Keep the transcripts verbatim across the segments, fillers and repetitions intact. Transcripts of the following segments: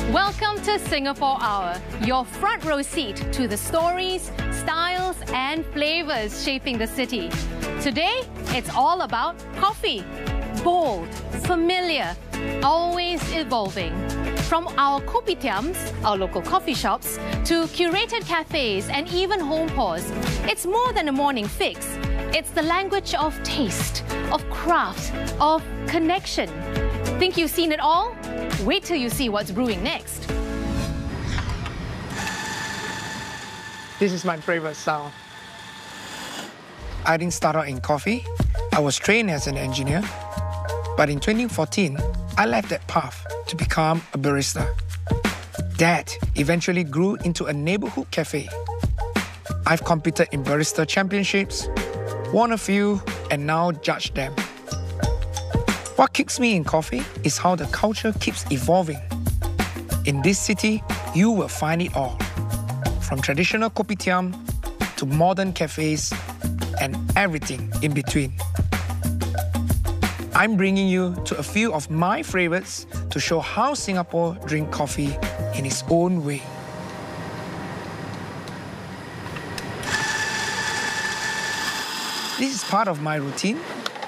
Welcome to Singapore Hour, your front row seat to the stories, styles and flavours shaping the city. Today, it's all about coffee. Bold, familiar, always evolving. From our kopitiams, our local coffee shops, to curated cafes and even home pours, it's more than a morning fix. It's the language of taste, of craft, of connection. Think you've seen it all? Wait till you see what's brewing next. This is my favorite sound. I didn't start out in coffee. I was trained as an engineer. But in twenty fourteen, I left that path to become a barista. That eventually grew into a neighborhood cafe. I've competed in barista championships, won a few, and now judge them. What kicks me in coffee is how the culture keeps evolving. In this city, you will find it all. From traditional kopitiam to modern cafes and everything in between. I'm bringing you to a few of my favorites to show how Singapore drink coffee in its own way. This is part of my routine.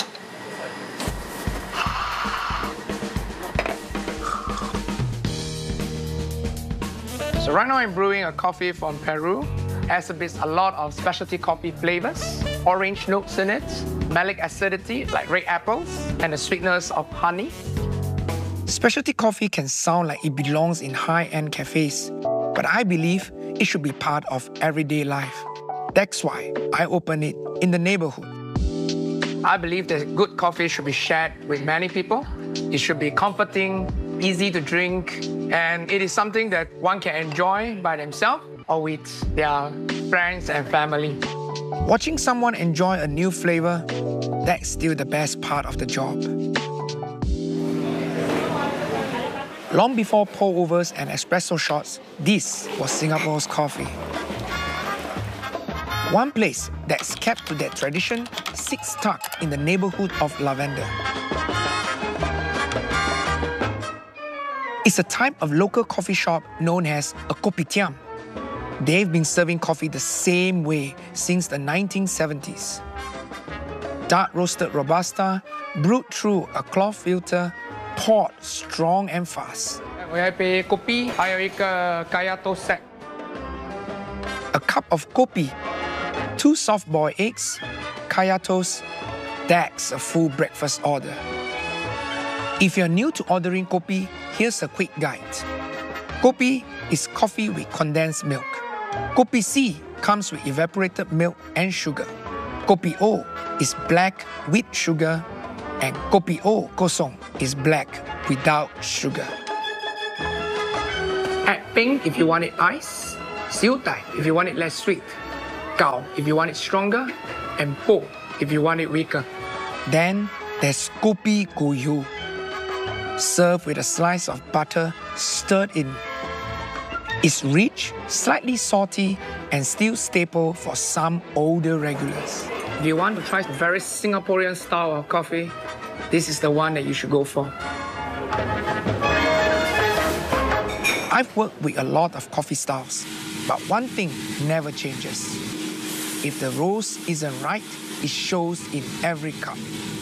So right now I'm brewing a coffee from Peru. It exhibits a lot of specialty coffee flavors, orange notes in it, malic acidity like red apples, and the sweetness of honey. Specialty coffee can sound like it belongs in high-end cafes, but I believe it should be part of everyday life. That's why I opened it in the neighborhood. I believe that good coffee should be shared with many people. It should be comforting, easy to drink, and it is something that one can enjoy by themselves or with their friends and family. Watching someone enjoy a new flavor, that's still the best part of the job. Long before pour-overs and espresso shots, this was Singapore's coffee. One place that's kept to that tradition sits tucked in the neighborhood of Lavender. It's a type of local coffee shop known as a kopitiam. They've been serving coffee the same way since the nineteen seventies. Dark roasted Robusta, brewed through a cloth filter, poured strong and fast. A cup of kopi, two soft-boiled eggs, kaya toast, that's a full breakfast order. If you're new to ordering kopi, here's a quick guide. Kopi is coffee with condensed milk. Kopi C comes with evaporated milk and sugar. Kopi O is black with sugar, and Kopi O Kosong is black without sugar. Add pink if you want it ice, Siu Tai if you want it less sweet, Gao if you want it stronger, and Po if you want it weaker. Then there's Kopi Goyu. Served with a slice of butter stirred in. It's rich, slightly salty, and still staple for some older regulars. If you want to try a very Singaporean style of coffee, this is the one that you should go for. I've worked with a lot of coffee styles, but one thing never changes. If the roast isn't right, it shows in every cup.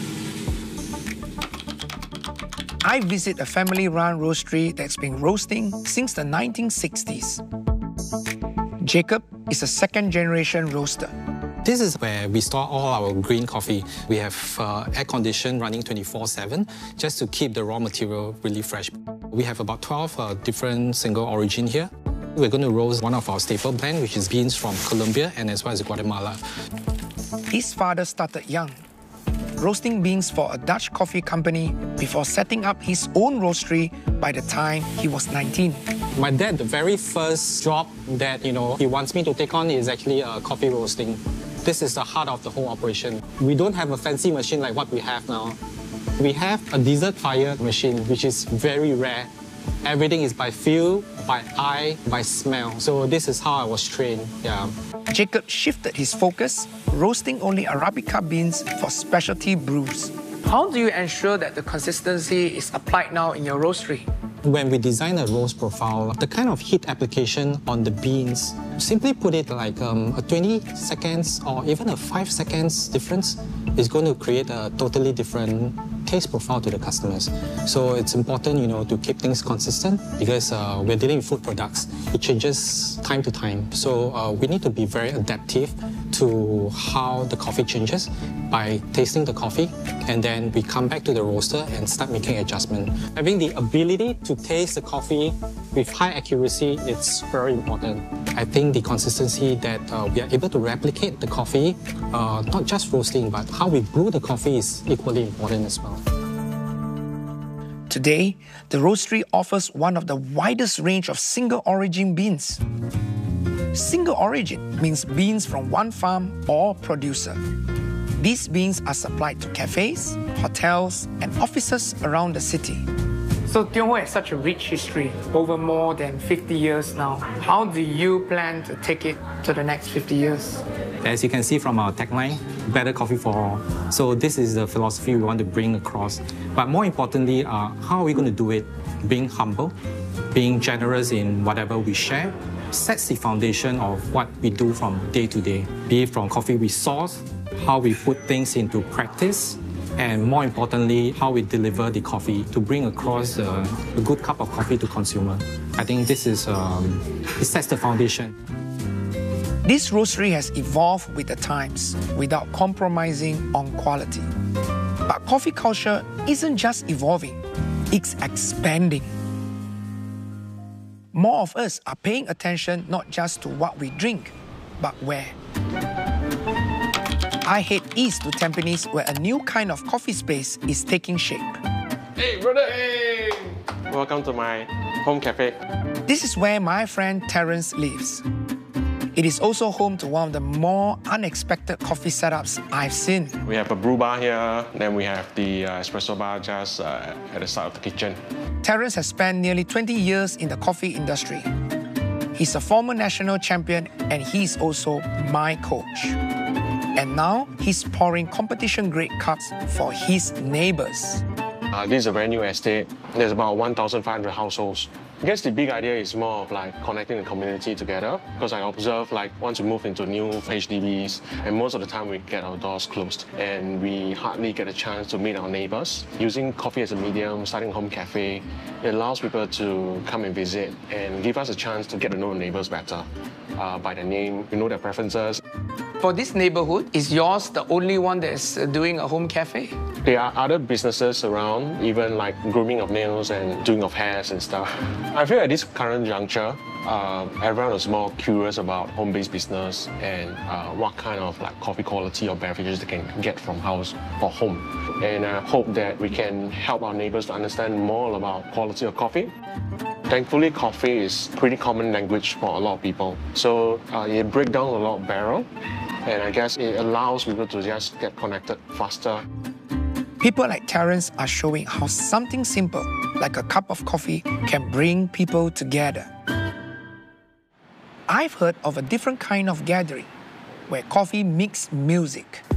I visit a family-run roastery that's been roasting since the nineteen sixties. Jacob is a second-generation roaster. This is where we store all our green coffee. We have uh, air condition running twenty-four seven just to keep the raw material really fresh. We have about twelve uh, different single origin here. We're going to roast one of our staple blend, which is beans from Colombia and as well as Guatemala. His father started young, roasting beans for a Dutch coffee company before setting up his own roastery by the time he was nineteen. My dad, the very first job that you know he wants me to take on is actually uh, coffee roasting. This is the heart of the whole operation. We don't have a fancy machine like what we have now. We have a desert fire machine, which is very rare. Everything is by feel, by eye, by smell. So this is how I was trained, yeah. Jacob shifted his focus, roasting only Arabica beans for specialty brews. How do you ensure that the consistency is applied now in your roastery? When we design a roast profile, the kind of heat application on the beans, simply put it like um, a twenty seconds or even a five seconds difference is going to create a totally different taste profile to the customers. So it's important, you know, to keep things consistent because uh, we're dealing with food products. It changes time to time. So uh, we need to be very adaptive to how the coffee changes by tasting the coffee, and then we come back to the roaster and start making adjustment. Having the ability to taste the coffee with high accuracy, it's very important. I think the consistency that uh, we are able to replicate the coffee, uh, not just roasting, but how we brew the coffee is equally important as well. Today, the roastery offers one of the widest range of single origin beans. Single origin means beans from one farm or producer. These beans are supplied to cafes, hotels, and offices around the city. So Tiong Ho has such a rich history, over more than fifty years now. How do you plan to take it to the next fifty years? As you can see from our tagline, better coffee for all. So this is the philosophy we want to bring across. But more importantly, uh, how are we going to do it? Being humble, being generous in whatever we share, sets the foundation of what we do from day to day. Be it from coffee we source, how we put things into practice, and more importantly, how we deliver the coffee to bring across uh, a good cup of coffee to consumer. I think this is, um, it sets the foundation. This roastery has evolved with the times without compromising on quality. But coffee culture isn't just evolving, it's expanding. More of us are paying attention not just to what we drink, but where. I head east to Tampines, where a new kind of coffee space is taking shape. Hey, brother! Hey! Welcome to my home cafe. This is where my friend Terence lives. It is also home to one of the more unexpected coffee setups I've seen. We have a brew bar here, then we have the uh, espresso bar just uh, at the side of the kitchen. Terence has spent nearly twenty years in the coffee industry. He's a former national champion and he's also my coach. And now he's pouring competition-grade cups for his neighbors. Uh, this is a brand new estate. There's about one thousand five hundred households. I guess the big idea is more of like connecting the community together, because I observe like once we move into new H D Bs, and most of the time we get our doors closed and we hardly get a chance to meet our neighbors. Using coffee as a medium, starting a home cafe, it allows people to come and visit and give us a chance to get to know the neighbors better. Uh, by their name, we know their preferences. For this neighborhood, is yours the only one that is doing a home cafe? There are other businesses around, even like grooming of nails and doing of hairs and stuff. I feel at this current juncture, uh, everyone is more curious about home-based business and uh, what kind of like coffee quality or beverages they can get from house or home. And I hope that we can help our neighbors to understand more about quality of coffee. Thankfully, coffee is pretty common language for a lot of people. So uh, it breaks down a lot of barrel, and I guess it allows people to just get connected faster. People like Terence are showing how something simple, like a cup of coffee, can bring people together. I've heard of a different kind of gathering, where coffee meets music.